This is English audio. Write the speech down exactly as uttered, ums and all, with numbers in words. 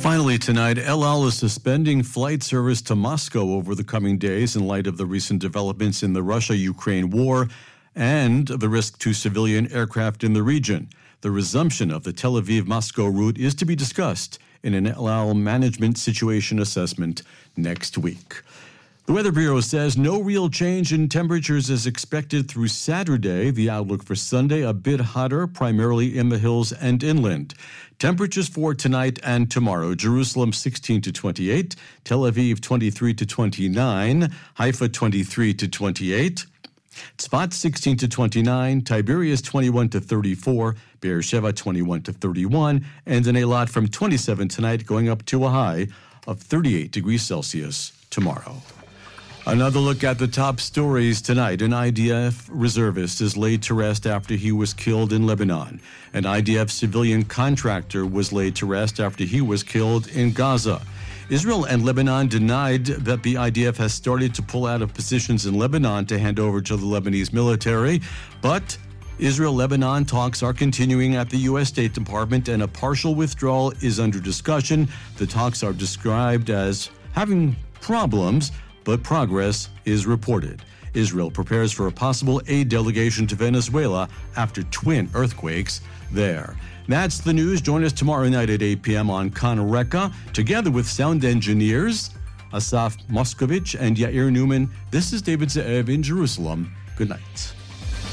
Finally tonight, El Al is suspending flight service to Moscow over the coming days in light of the recent developments in the Russia-Ukraine war and the risk to civilian aircraft in the region. The resumption of the Tel Aviv-Moscow route is to be discussed in an El Al management situation assessment next week. The Weather Bureau says no real change in temperatures is expected through Saturday. The outlook for Sunday, a bit hotter, primarily in the hills and inland. Temperatures for tonight and tomorrow: Jerusalem sixteen to twenty-eight, Tel Aviv twenty-three to twenty-nine, Haifa twenty-three to twenty-eight, Tzfat sixteen to twenty-nine, Tiberias twenty-one to thirty-four, Beersheba twenty-one to thirty-one, and in Eilat from twenty-seven tonight going up to a high of thirty-eight degrees Celsius tomorrow. Another look at the top stories tonight. An I D F reservist is laid to rest after he was killed in Lebanon. An I D F civilian contractor was laid to rest after he was killed in Gaza. Israel and Lebanon denied that the I D F has started to pull out of positions in Lebanon to hand over to the Lebanese military, but Israel-Lebanon talks are continuing at the U S State Department, and a partial withdrawal is under discussion. The talks are described as having problems, but progress is reported. Israel prepares for a possible aid delegation to Venezuela after twin earthquakes there. That's the news. Join us tomorrow night at eight p.m. on Kan Reka, together with sound engineers Asaf Moskovich and Yair Newman. This is David Ze'ev in Jerusalem. Good night.